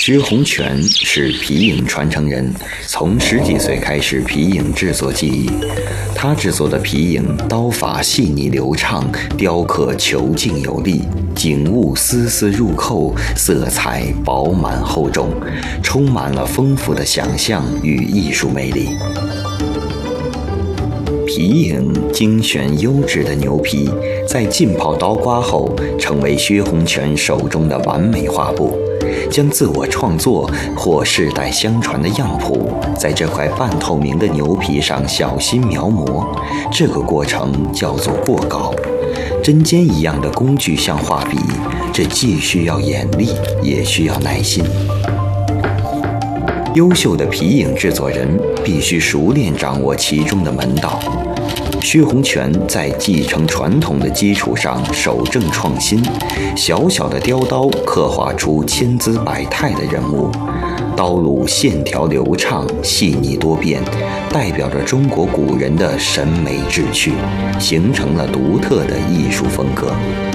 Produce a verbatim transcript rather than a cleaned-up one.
薛洪全是皮影传承人，从十几岁开始皮影制作技艺。他制作的皮影刀法细腻流畅，雕刻遒劲有力，景物丝丝入扣，色彩饱满厚重，充满了丰富的想象与艺术魅力。皮影精选优质的牛皮，在浸泡刀刮后，成为薛洪全手中的完美画布。将自我创作或世代相传的样谱，在这块半透明的牛皮上小心描摹，这个过程叫做过稿。针尖一样的工具像画笔，这既需要眼力，也需要耐心。优秀的皮影制作人必须熟练掌握其中的门道。薛洪全在继承传统的基础上守正创新，小小的雕刀刻画出千姿百态的人物，刀路线条流畅，细腻多变，代表着中国古人的审美志趣，形成了独特的艺术风格。